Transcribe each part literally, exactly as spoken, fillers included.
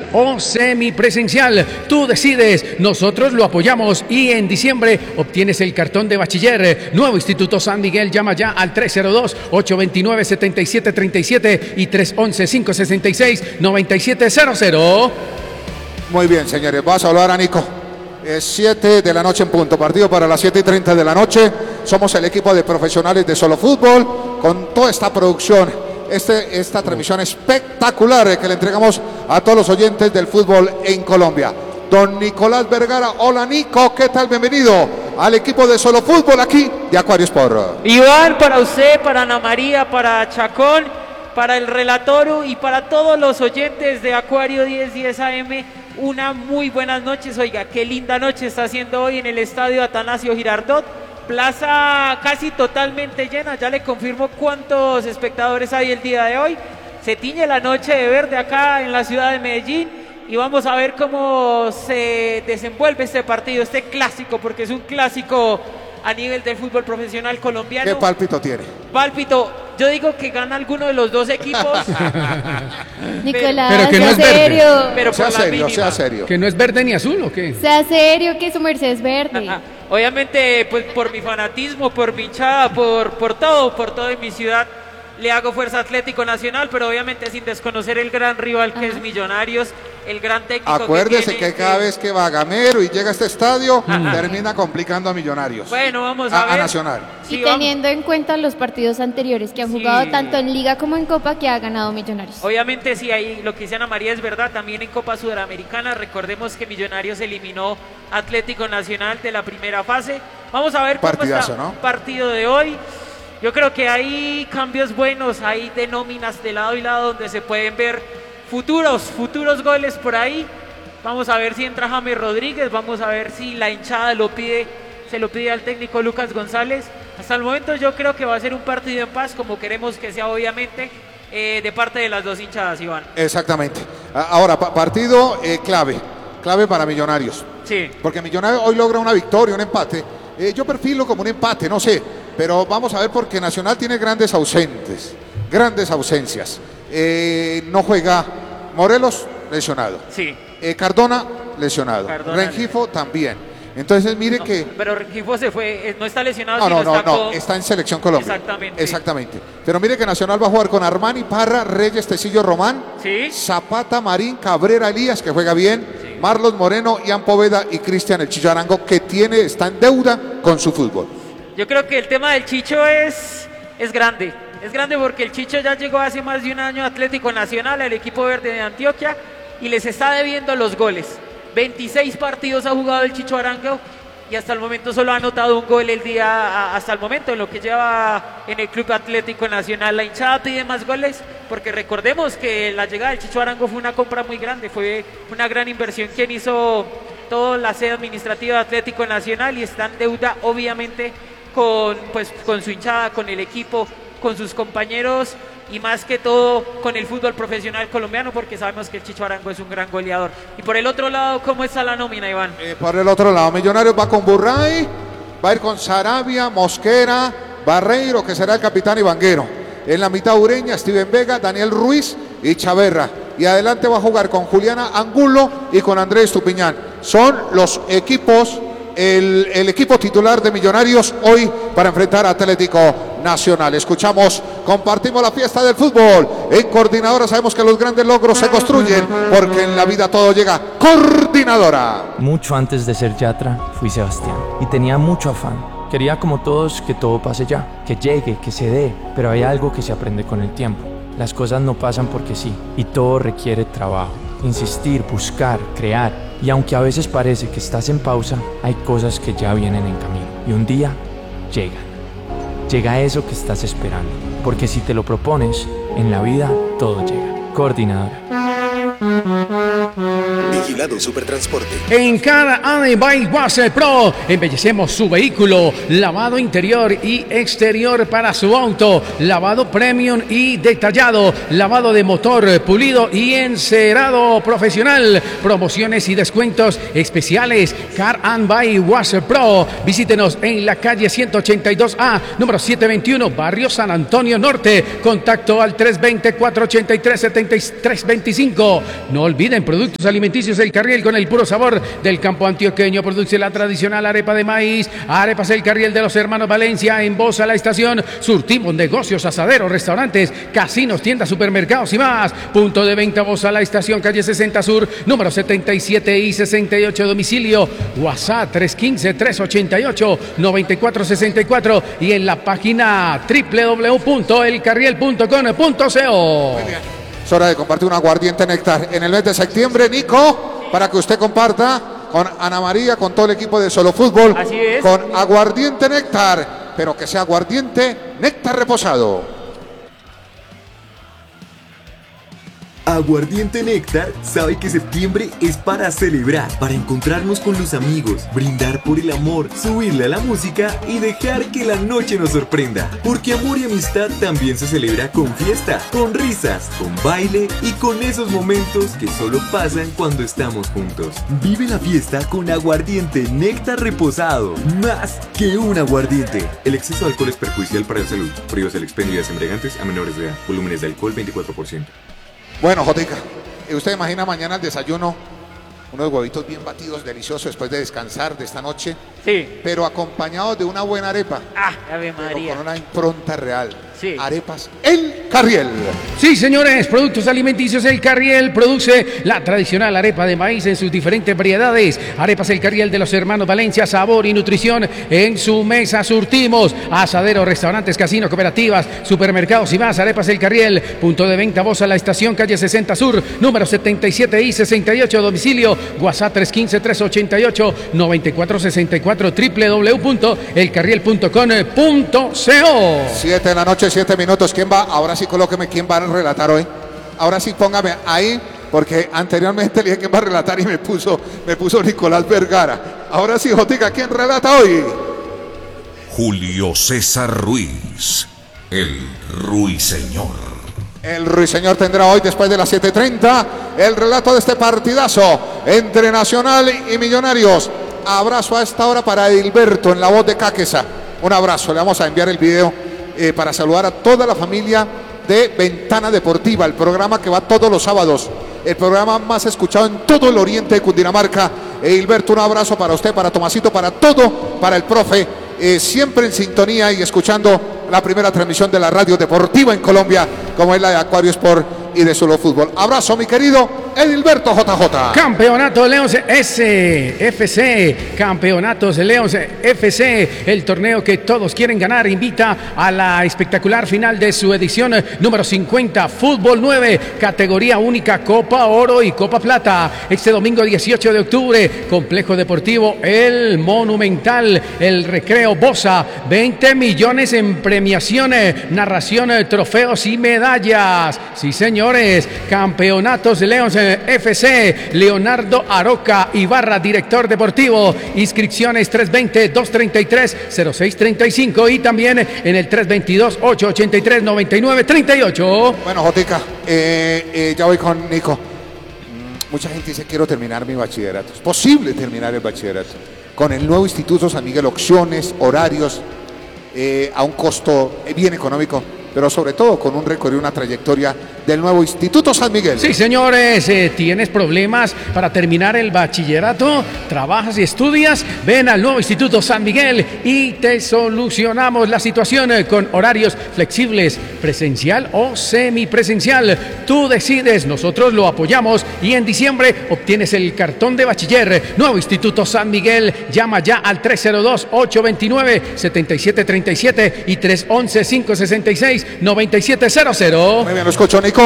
o semipresencial. Tú decides, nosotros lo apoyamos y en diciembre obtienes el cartón de bachiller. Nuevo Instituto San Miguel, llama ya al tres cero dos, ocho dos nueve, siete siete tres siete y tres uno uno, cinco seis seis, nueve siete cero cero. Muy bien, señores, vas a hablar a Nico. Es siete de la noche en punto, partido para las siete y treinta de la noche. Somos el equipo de profesionales de Solo Fútbol con toda esta producción, este, esta transmisión espectacular que le entregamos a todos los oyentes del fútbol en Colombia. Don Nicolás Vergara, hola Nico, ¿qué tal? Bienvenido al equipo de Solo Fútbol aquí de Acuario Sport. Iván, para usted, para Ana María, para Chacón, para el Relatorio y para todos los oyentes de Acuario diez diez A M, una muy buenas noches. Oiga, qué linda noche está haciendo hoy en el estadio Atanasio Girardot, plaza casi totalmente llena. Ya le confirmo cuántos espectadores hay el día de hoy. Se tiñe la noche de verde acá en la ciudad de Medellín y vamos a ver cómo se desenvuelve este partido, este clásico, porque es un clásico a nivel del fútbol profesional colombiano. ¿Qué pálpito tiene? Pálpito, yo digo que gana alguno de los dos equipos. Nicolás, pero que no sea es verde. serio. Pero Sea por la serio, mínima. sea serio. ¿Que no es verde ni azul o qué? Sea serio que su merced es verde. Ajá. Obviamente, pues por mi fanatismo, por mi hinchada, por, por todo, por todo en mi ciudad, le hago fuerza a Atlético Nacional, pero obviamente sin desconocer el gran rival que Ajá. es Millonarios, el gran técnico. Acuérdese que, que, tiene, cada que... vez que va Gamero y llega a este estadio, Ajá. termina complicando a Millonarios. Bueno, vamos a, a, ver. a Nacional. Sí, Y teniendo en cuenta los partidos anteriores que han Sí. jugado tanto en Liga como en Copa, que ha ganado Millonarios. Obviamente, sí, ahí lo que dice Ana María es verdad. También en Copa Sudamericana, recordemos que Millonarios eliminó Atlético Nacional de la primera fase. Vamos a ver cómo Partidazo, está ¿no? el partido de hoy. Yo creo que hay cambios buenos, hay de nóminas de lado y lado donde se pueden ver futuros, futuros goles por ahí. Vamos a ver si entra James Rodríguez, vamos a ver si la hinchada lo pide, se lo pide al técnico Lucas González. Hasta el momento yo creo que va a ser un partido en paz, como queremos que sea, obviamente, eh, de parte de las dos hinchadas, Iván. Exactamente. Ahora, pa partido eh, clave, clave para Millonarios. Sí. Porque Millonarios hoy logra una victoria, un empate. Eh, yo perfilo como un empate, no sé. Pero vamos a ver porque Nacional tiene grandes ausentes, grandes ausencias. Eh, no juega Morelos, lesionado. Sí. Eh, Cardona, lesionado. Cardona, Rengifo también. Entonces mire No, que... pero Rengifo se fue, eh, no está lesionado, No, sino no, no, está no, con... está en Selección Colombia. Exactamente. Exactamente. Pero mire que Nacional va a jugar con Armani, Parra, Reyes, Tecillo, Román, Sí. Zapata, Marín, Cabrera, Elías, que juega bien, Sí. Marlos Moreno, Ian Poveda y Cristian El Chicho Arango, que tiene, está en deuda con su fútbol. Yo creo que el tema del Chicho es, es grande. Es grande porque el Chicho ya llegó hace más de un año a Atlético Nacional, al equipo verde de Antioquia, y les está debiendo los goles. veintiséis partidos ha jugado el Chicho Arango y hasta el momento solo ha anotado un gol el día, hasta el momento, en lo que lleva en el Club Atlético Nacional. La hinchada pide más goles porque recordemos que la llegada del Chicho Arango fue una compra muy grande, fue una gran inversión quien hizo toda la sede administrativa de Atlético Nacional y está en deuda, obviamente, con, pues, con su hinchada, con el equipo, con sus compañeros y más que todo con el fútbol profesional colombiano, porque sabemos que el Chicho Arango es un gran goleador. Y por el otro lado, ¿cómo está la nómina, Iván? Eh, por el otro lado, Millonarios va con Burray, va a ir con Sarabia, Mosquera, Barreiro, que será el capitán y Vanguero. En la mitad Ureña, Steven Vega, Daniel Ruiz y Chaverra. Y adelante va a jugar con Juliana Angulo y con Andrés Tupiñán. Son los equipos, el, el equipo titular de Millonarios hoy para enfrentar a Atlético Nacional. Escuchamos, compartimos la fiesta del fútbol. En Coordinadora sabemos que los grandes logros se construyen porque en la vida todo llega. Coordinadora. Mucho antes de ser Yatra, fui Sebastián y tenía mucho afán. Quería como todos que todo pase ya, que llegue, que se dé, pero hay algo que se aprende con el tiempo. Las cosas no pasan porque sí, y todo requiere trabajo, insistir, buscar, crear. Y aunque a veces parece que estás en pausa, hay cosas que ya vienen en camino. Y un día, llegan. Llega eso que estás esperando. Porque si te lo propones, en la vida todo llega. Coordinadora. Vigilado Vigilado Supertransporte. En Car and Bike Wash Pro embellecemos su vehículo, lavado interior y exterior para su auto, lavado premium y detallado, lavado de motor, pulido y encerado profesional, promociones y descuentos especiales. Car and Bike Wash Pro, visítenos en la calle ciento ochenta y dos A, número setecientos veintiuno, barrio San Antonio Norte. Contacto al tres dos cero, cuatro ocho tres, siete tres dos cinco. No olviden productos alimenticios El Carriel, con el puro sabor del campo antioqueño. Produce la tradicional arepa de maíz. Arepas El Carriel de los hermanos Valencia, en Bosa La Estación. Surtimos negocios, asaderos, restaurantes, casinos, tiendas, supermercados y más. Punto de venta Bosa La Estación, calle sesenta Sur, número setenta y siete y sesenta y ocho. Domicilio WhatsApp tres uno cinco, tres ocho ocho, nueve cuatro seis cuatro y en la página doble u doble u doble u punto el carriel punto com punto co. Es hora de compartir un aguardiente néctar en el mes de septiembre, Nico, para que usted comparta con Ana María, con todo el equipo de Solo Fútbol. Así es. Con aguardiente néctar, pero que sea aguardiente néctar reposado. Aguardiente Néctar sabe que septiembre es para celebrar, para encontrarnos con los amigos, brindar por el amor, subirle a la música y dejar que la noche nos sorprenda. Porque amor y amistad también se celebra con fiesta, con risas, con baile y con esos momentos que solo pasan cuando estamos juntos. Vive la fiesta con Aguardiente Néctar reposado, más que un aguardiente. El exceso de alcohol es perjudicial para la salud. Prohíbas el expendio de embriagantes a menores de edad. Volúmenes de alcohol veinticuatro por ciento. Bueno, Jotica, usted imagina mañana el desayuno, unos huevitos bien batidos, deliciosos, después de descansar de esta noche, Sí. pero acompañados de una buena arepa, Ah, Ave pero María. con una impronta real. Sí. Arepas El Carriel. Sí, señores, productos alimenticios El Carriel produce la tradicional arepa de maíz en sus diferentes variedades. Arepas El Carriel de los hermanos Valencia, sabor y nutrición en su mesa. Surtimos asaderos, restaurantes, casinos, cooperativas, supermercados y más. Arepas El Carriel, punto de venta Bosa La Estación, calle sesenta Sur, número setenta y siete y sesenta y ocho. Domicilio WhatsApp tres uno cinco, tres ocho ocho, nueve cuatro seis cuatro, doble u doble u doble u punto el carriel punto com punto co. Siete de la noche, siete minutos. ¿Quién va? Ahora sí colóqueme quién va a relatar hoy. Ahora sí póngame ahí, porque anteriormente le dije quién va a relatar y me puso, me puso Nicolás Vergara. Ahora sí, Jotica, ¿quién relata hoy? Julio César Ruiz, el Ruiseñor. El Ruiseñor tendrá hoy, después de las siete y treinta, el relato de este partidazo entre Nacional y Millonarios. Abrazo a esta hora para Edilberto en la voz de Caquesa. Un abrazo, le vamos a enviar el video eh, para saludar a toda la familia de Ventana Deportiva, el programa que va todos los sábados, el programa más escuchado en todo el oriente de Cundinamarca. Edilberto, un abrazo para usted, para Tomasito, para todo, para el profe, eh, siempre en sintonía y escuchando la primera transmisión de la radio deportiva en Colombia, como es la de Acuario Sport y de Solo Fútbol. Abrazo, mi querido Edilberto J J. Campeonato León S F C, Campeonatos León F C, el torneo que todos quieren ganar, invita a la espectacular final de su edición número cincuenta, Fútbol nueve, categoría única, Copa Oro y Copa Plata. Este domingo dieciocho de octubre, Complejo Deportivo El Monumental, el Recreo Bosa, veinte millones en premiaciones, narración, trofeos y medallas. Sí, señores, Campeonatos León F C, Leonardo Aroca Ibarra, director deportivo. Inscripciones tres dos cero, dos tres tres, cero seis tres cinco y también en el tres dos dos, ocho ocho tres, nueve nueve tres ocho. Bueno, Jotica, eh, eh, ya voy con Nico. Mm, mucha gente dice, quiero terminar mi bachillerato. Es posible terminar el bachillerato con el nuevo Instituto San Miguel, opciones, horarios, eh, a un costo bien económico, pero sobre todo con un recorrido, una trayectoria del nuevo Instituto San Miguel. Sí, señores, eh, ¿tienes problemas para terminar el bachillerato? ¿Trabajas y estudias? Ven al nuevo Instituto San Miguel y te solucionamos la situación eh, con horarios flexibles, presencial o semipresencial. Tú decides, nosotros lo apoyamos y en diciembre obtienes el cartón de bachiller. Nuevo Instituto San Miguel, llama ya al tres cero dos, ocho dos nueve, siete siete tres siete y tres once, cinco sesenta y seis, noventa y siete cero cero. Muy bien, lo escucho, Nico.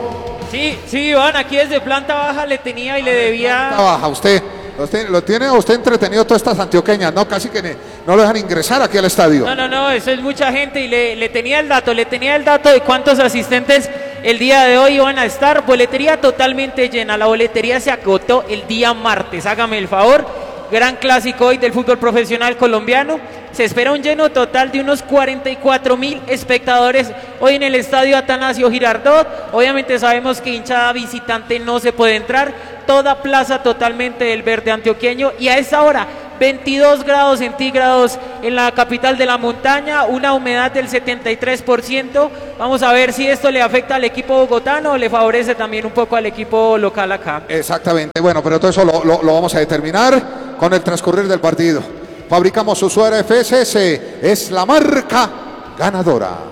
Sí, sí, Iván, aquí desde planta baja le tenía y le debía... Baja, usted, usted lo tiene a usted entretenido todas estas antioqueñas, ¿no? Casi que ne, no lo dejan ingresar aquí al estadio. No, no, no, eso es mucha gente y le, le tenía el dato, le tenía el dato de cuántos asistentes el día de hoy van a estar boletería totalmente llena. La boletería se agotó el día martes, hágame el favor. Gran clásico hoy del fútbol profesional colombiano. Se espera un lleno total de unos cuarenta y cuatro mil espectadores hoy en el estadio Atanasio Girardot. Obviamente sabemos que hinchada visitante no se puede entrar. Toda plaza totalmente del verde antioqueño. Y a esta hora, veintidós grados centígrados en la capital de la montaña, una humedad del setenta y tres por ciento. Vamos a ver si esto le afecta al equipo bogotano o le favorece también un poco al equipo local acá. Exactamente, bueno, pero todo eso lo, lo, lo vamos a determinar con el transcurrir del partido. Fabricamos su suera F S S, es la marca ganadora.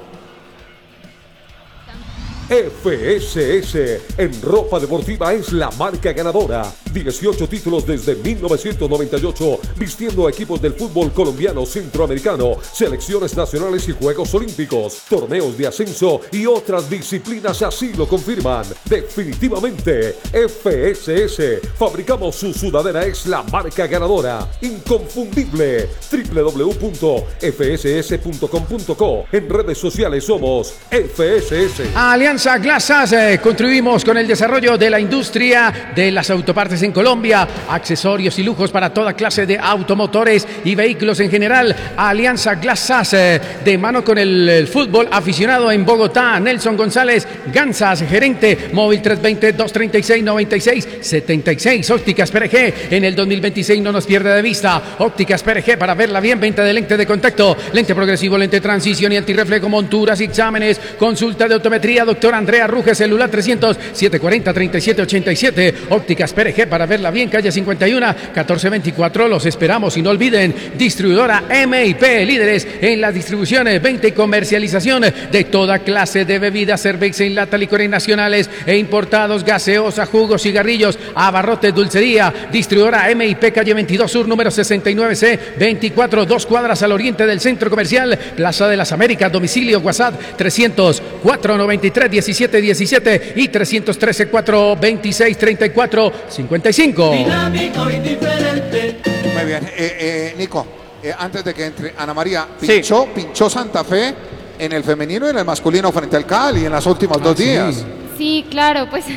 F S S en ropa deportiva es la marca ganadora. dieciocho títulos desde mil novecientos noventa y ocho, vistiendo a equipos del fútbol colombiano, centroamericano, selecciones nacionales y Juegos Olímpicos, torneos de ascenso y otras disciplinas así lo confirman. Definitivamente, F S S, fabricamos su sudadera, es la marca ganadora. Inconfundible. doble u doble u doble u punto f s s punto com punto co. En redes sociales somos F S S. Alianza Glasas, eh, contribuimos con el desarrollo de la industria de las autopartes en Colombia, accesorios y lujos para toda clase de automotores y vehículos en general. Alianza Glasas, eh, de mano con el, el fútbol aficionado en Bogotá. Nelson González Gansas, gerente, móvil tres dos cero, dos tres seis, nueve seis siete seis. Ópticas P R G, en el dos mil veintiséis no nos pierde de vista. Ópticas P R G, para verla bien, venta de lente de contacto, lente progresivo, lente de transición y antirreflejo, monturas y exámenes, consulta de optometría, doctor Andrea Ruge, celular trescientos, setecientos cuarenta, treinta y siete ochenta y siete. Ópticas P R G, para verla bien, calle cincuenta y uno, catorce veinticuatro. Los esperamos y no olviden, distribuidora M y P, líderes en las distribuciones, venta y comercialización de toda clase de bebidas, cerveza en lata, licores nacionales e importados, gaseosa, jugos, cigarrillos, abarrotes, dulcería. Distribuidora M y P, calle veintidós Sur, número sesenta y nueve C veinticuatro, dos cuadras al oriente del Centro Comercial Plaza de las Américas. Domicilio WhatsApp trescientos, cuatrocientos noventa y tres, diecisiete diecisiete y trescientos trece, cuatrocientos veintiséis, treinta y cuatro cincuenta y cinco. Dinámico y diferente. Muy bien, eh, eh, Nico, eh, antes de que entre Ana María, pinchó, sí. pinchó Santa Fe en el femenino y en el masculino frente al Cali en los últimos ah, dos días. Sí. Sí, claro, pues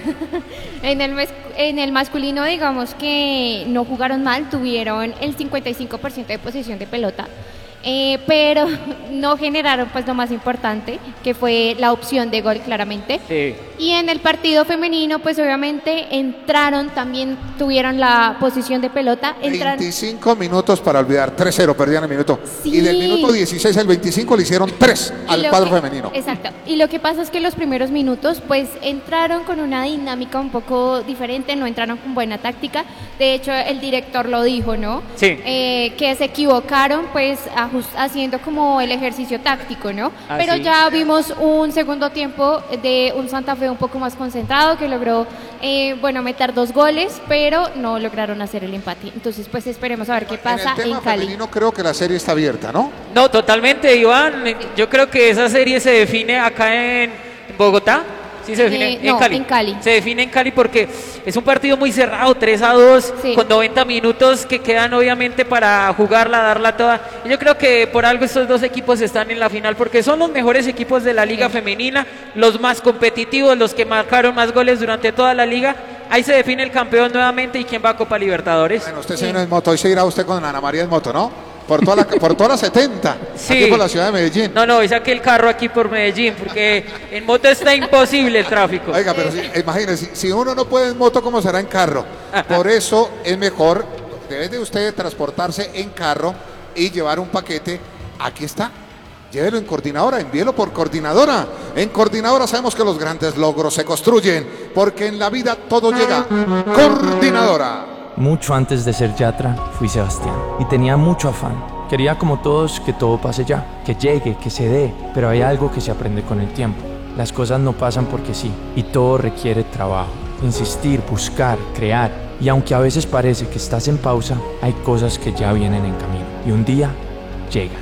en el, en el masculino digamos que no jugaron mal, tuvieron el cincuenta y cinco por ciento de posesión de pelota. Eh, pero no generaron pues lo más importante, que fue la opción de gol claramente. Sí. Y en el partido femenino pues obviamente entraron, también tuvieron la posición de pelota. Entraron... veinticinco minutos para olvidar, tres cero perdían el minuto. Sí. Y del minuto dieciséis al veinticinco le hicieron tres al cuadro que, femenino. Exacto. Y lo que pasa es que los primeros minutos pues entraron con una dinámica un poco diferente, no entraron con buena táctica. De hecho el director lo dijo, ¿no? Sí. Eh, que se equivocaron pues a haciendo como el ejercicio táctico, ¿no? Ah, pero sí. Ya vimos un segundo tiempo de un Santa Fe un poco más concentrado, que logró, eh, bueno, meter dos goles, pero no lograron hacer el empate. Entonces, pues esperemos a ver qué pasa en, el tema en Cali. Femenino, creo que la serie está abierta, ¿no? No, totalmente, Iván. Yo creo que esa serie se define acá en Bogotá. Sí, se define eh, en, no, Cali. en Cali. Se define en Cali porque es un partido muy cerrado, tres a dos, sí. Con noventa minutos que quedan obviamente para jugarla, darla toda. Y yo creo que por algo estos dos equipos están en la final, porque son los mejores equipos de la liga sí. femenina, los más competitivos, los que marcaron más goles durante toda la liga. Ahí se define el campeón nuevamente y quién va a Copa Libertadores. Bueno, usted se viene en moto, hoy se irá usted con Ana María en moto, ¿no? Por toda la, por toda la setenta, sí. Aquí por la ciudad de Medellín. No, no, hoy saqué el carro aquí por Medellín, porque en moto está imposible el tráfico. Oiga, pero si, imagínese, si uno no puede en moto, ¿cómo será en carro? Por eso es mejor, debe de usted transportarse en carro y llevar un paquete. Aquí está, llévelo en Coordinadora, envíelo por Coordinadora. En Coordinadora sabemos que los grandes logros se construyen, porque en la vida todo llega. Coordinadora. Mucho antes de ser Yatra, fui Sebastián y tenía mucho afán. Quería como todos que todo pase ya, que llegue, que se dé, pero hay algo que se aprende con el tiempo. Las cosas no pasan porque sí, y todo requiere trabajo, insistir, buscar, crear. Y aunque a veces parece que estás en pausa, hay cosas que ya vienen en camino. Y un día, llegan.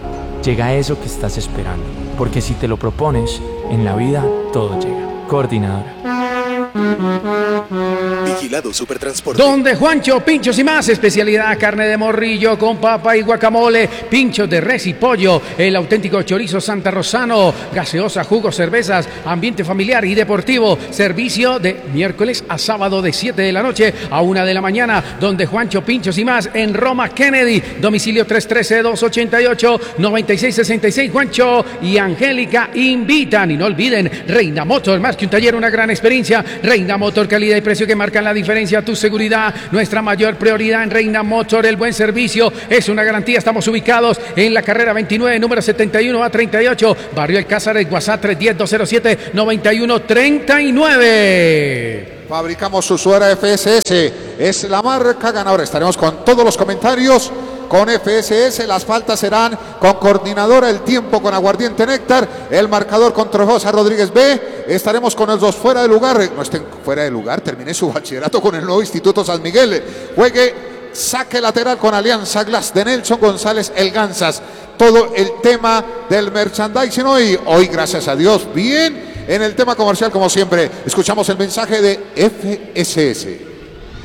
Llega eso que estás esperando, porque si te lo propones, en la vida todo llega. Coordinadora. Vigilado Supertransporte. Donde Juancho, pinchos y más, especialidad carne de morrillo con papa y guacamole, pinchos de res y pollo, el auténtico chorizo Santa Rosano, gaseosa, jugos, cervezas, ambiente familiar y deportivo, servicio de miércoles a sábado de siete de la noche a una de la mañana, donde Juancho, pinchos y más en Roma Kennedy, domicilio tres uno tres, dos ocho ocho, nueve seis seis seis. Juancho y Angélica invitan, y no olviden, Reina Motor, más que un taller, una gran experiencia. Reina Motor, calidad y precio que marcan la diferencia. Tu seguridad, nuestra mayor prioridad en Reina Motor. El buen servicio es una garantía. Estamos ubicados en la carrera veintinueve, número setenta y uno a treinta y ocho, Barrio El Cázares, WhatsApp tres uno cero, dos cero siete, nueve uno tres nueve. Fabricamos su suera F S S, es la marca ganadora. Estaremos con todos los comentarios con F S S, las faltas serán con coordinadora, el tiempo con aguardiente néctar, el marcador con Trofeos a Rodríguez B. Estaremos con los dos fuera de lugar, no estén fuera de lugar, termine su bachillerato con el nuevo Instituto San Miguel. Juegue saque lateral con Alianza Glass de Nelson González El Gansas. Todo el tema del merchandising hoy, hoy gracias a Dios, bien en el tema comercial como siempre. Escuchamos el mensaje de F S S.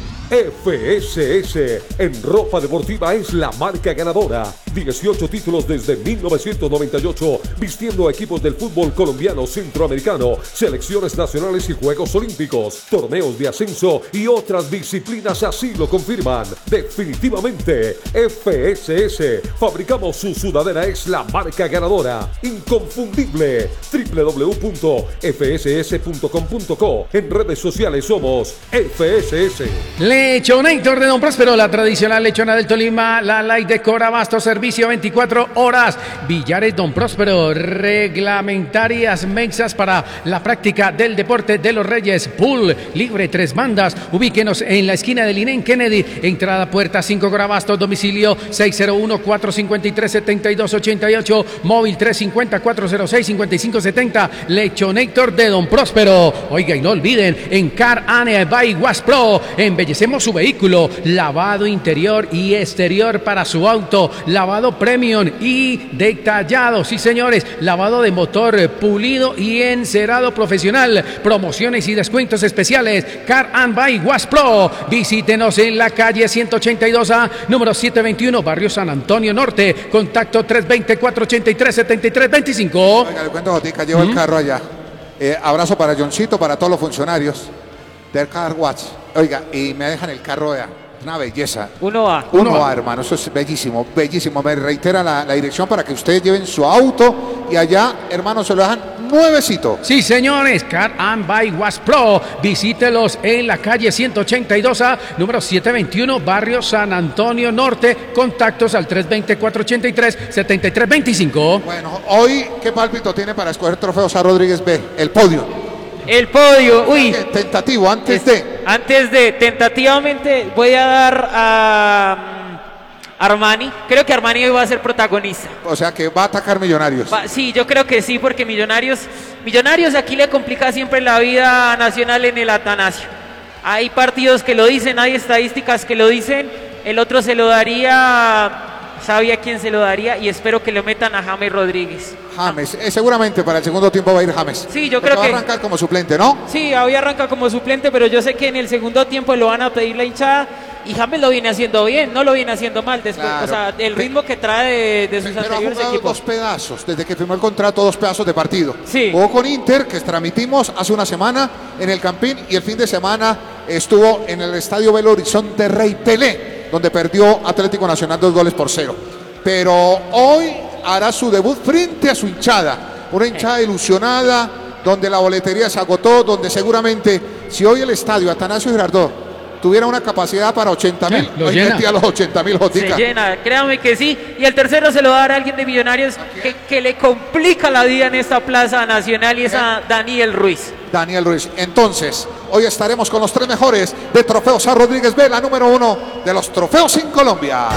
F S S en ropa deportiva es la marca ganadora. dieciocho títulos desde mil novecientos noventa y ocho, vistiendo equipos del fútbol colombiano, centroamericano, selecciones nacionales y Juegos Olímpicos, torneos de ascenso y otras disciplinas así lo confirman. Definitivamente, F S S, fabricamos su sudadera, es la marca ganadora. Inconfundible. doble u doble u doble u punto f s s punto com punto co. En redes sociales somos F S S. Lechonator de Don Próspero, la tradicional lechona del Tolima, la light de Corabasto, servicio veinticuatro horas. Billares Don Próspero, reglamentarias mexas para la práctica del deporte de los Reyes. Pool libre, tres bandas. Ubíquenos en la esquina de Linén Kennedy, entrada puerta cinco Corabasto, domicilio seis cero uno, cuatro cinco tres, siete dos ocho ocho, móvil tres cinco cero, cuatro cero seis, cinco cinco siete cero. Lechonator de Don Próspero. Oiga, y no olviden, en Car and by Was Pro, embellecemos su vehículo, lavado interior y exterior para su auto, lavado premium y detallado, sí señores, lavado de motor, pulido y encerado profesional, promociones y descuentos especiales. Car and by Was Pro. Visítenos en la calle ciento ochenta y dos A, número setecientos veintiuno, Barrio San Antonio Norte, contacto tres dos cero, cuatro ocho tres, siete tres dos cinco. Oiga, le cuento, Jotica, llevo ¿Mm? el carro allá. Eh, abrazo para Johncito, para todos los funcionarios del Car Watch. Oiga, y me dejan el carro, vea, una belleza. Uno A. Uno A, hermano, eso es bellísimo, bellísimo. Me reitera la, la dirección para que ustedes lleven su auto y allá, hermano, se lo dejan nuevecito. Sí, señores, Car and by Was Pro. Visítelos en la calle ciento ochenta y dos A, número setecientos veintiuno, Barrio San Antonio Norte. Contactos al tres dos cero, cuatro ocho tres, siete tres dos cinco. Bueno, hoy, ¿qué pálpito tiene para escoger Trofeos a Rodríguez B? El podio. El podio, uy. Tentativo, antes es, de. Antes de, tentativamente voy a dar a Armani. Creo que Armani hoy va a ser protagonista. O sea que va a atacar Millonarios. Va, sí, yo creo que sí, porque Millonarios, Millonarios aquí le complica siempre la vida nacional en el Atanasio. Hay partidos que lo dicen, hay estadísticas que lo dicen. El otro se lo daría, sabía quién se lo daría y espero que lo metan a James Rodríguez. James, eh, seguramente para el segundo tiempo va a ir James. Sí, yo Porque creo va que va a arrancar como suplente, ¿no? Sí, hoy arranca como suplente, pero yo sé que en el segundo tiempo lo van a pedir la hinchada y James lo viene haciendo bien, no lo viene haciendo mal después, claro. O sea, el ritmo que trae de, de sus pero anteriores ha jugado equipos. dos pedazos, desde que firmó el contrato, dos pedazos de partido. Sí. Jugó con Inter, que transmitimos hace una semana en el Campín, y el fin de semana estuvo en el Estadio Belo Horizonte Rey Pelé, donde perdió Atlético Nacional dos goles por cero. Pero hoy hará su debut frente a su hinchada. Una hinchada ilusionada, donde la boletería se agotó, donde seguramente si hoy el estadio Atanasio Girardot tuviera una capacidad para ochenta mil, hoy metía los ochenta mil, Jotica. Se llena, créame que sí. Y el tercero se lo va a dar a alguien de Millonarios que, que le complica la vida en esta plaza nacional y es a Daniel Ruiz. Daniel Ruiz. Entonces, hoy estaremos con los tres mejores de Trofeos a Rodríguez B, la número uno de los trofeos en Colombia.